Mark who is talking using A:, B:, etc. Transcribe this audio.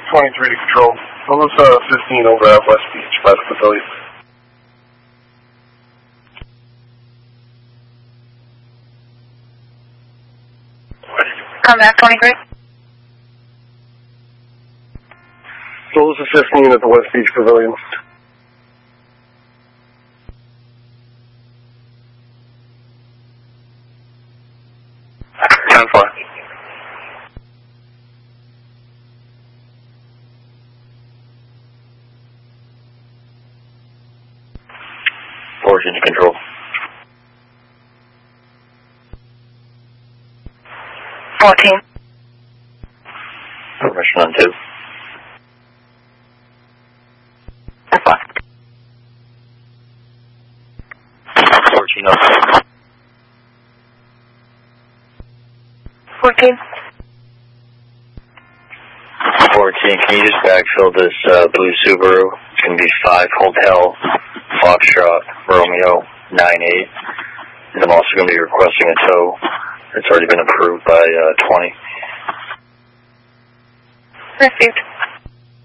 A: 23 to control. Almost 15 over at West Beach by the pavilion.
B: Come back, 23.
A: Almost 15 at the West Beach Pavilion. Time 4.
C: Fortune to control.
B: 14.
C: Permission on 2. 14 up.
B: 14.
C: 14, can you just backfill this blue Subaru? It's going to be 5 Hotel Foxtrot Romeo 98. And I'm also going to be requesting a tow. It's already been approved by 20.
B: Received.